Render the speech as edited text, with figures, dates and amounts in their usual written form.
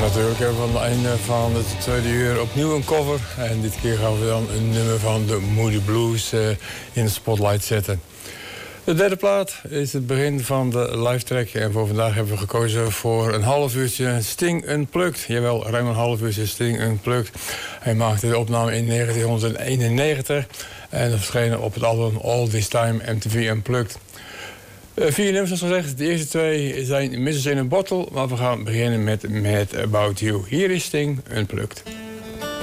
natuurlijk hebben we aan het einde van het tweede uur opnieuw een cover. En dit keer gaan we dan een nummer van de Moody Blues in de spotlight zetten. De derde plaat is het begin van de live track. En voor vandaag hebben we gekozen voor een half uurtje Sting Unplugged. Jawel, ruim een half uurtje Sting Unplugged. Hij maakte de opname in 1991. En dat verscheen op het album All This Time MTV Unplugged. 4 nummers zoals gezegd. De eerste 2 zijn Misses in a Bottle. Maar we gaan beginnen met Mad About You. Hier is Sting Unplugged.